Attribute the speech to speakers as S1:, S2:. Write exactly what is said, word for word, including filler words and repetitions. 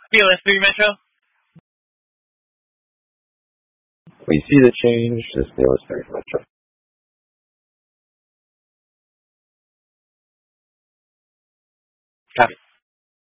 S1: P O S three Metro.
S2: We see the change. This P O S three Metro.
S1: Copy.